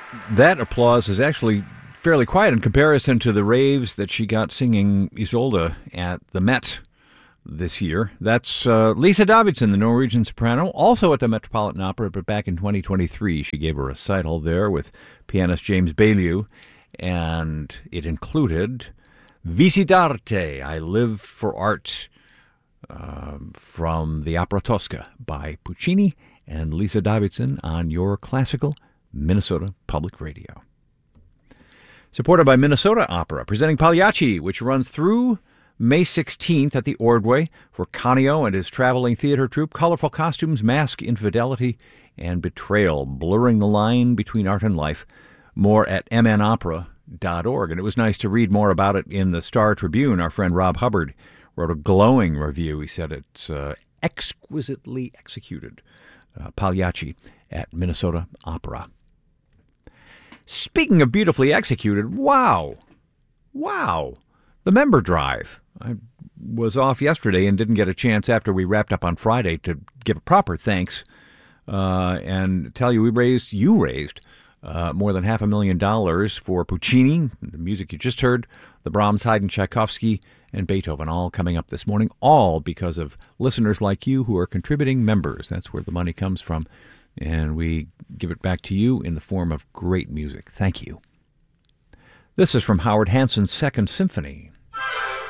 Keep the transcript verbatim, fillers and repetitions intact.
that applause is actually fairly quiet in comparison to the raves that she got singing Isolde at the Met this year. That's uh, Lisa Davidson, the Norwegian soprano, also at the Metropolitan Opera, but back in twenty twenty-three she gave a recital there with pianist James Bailieu, and it included Visitarte, I Live for Art, uh, from the Opera Tosca by Puccini, and Lisa Davidson on your classical Minnesota Public Radio. Supported by Minnesota Opera, presenting Pagliacci, which runs through May sixteenth at the Ordway for Canio and his traveling theater troupe. Colorful costumes, mask, infidelity, and betrayal, blurring the line between art and life. More at m n opera dot org. And it was nice to read more about it in the Star Tribune. Our friend Rob Hubbard wrote a glowing review. He said it's uh, exquisitely executed. Uh, Pagliacci at Minnesota Opera. Speaking of beautifully executed, wow, wow, the member drive. I was off yesterday and didn't get a chance after we wrapped up on Friday to give a proper thanks uh, and tell you we raised, you raised uh, more than half a million dollars for Puccini, the music you just heard, the Brahms, Haydn, Tchaikovsky, and Beethoven, all coming up this morning, all because of listeners like you who are contributing members. That's where the money comes from. And we give it back to you in the form of great music. Thank you. This is from Howard Hanson's Second Symphony.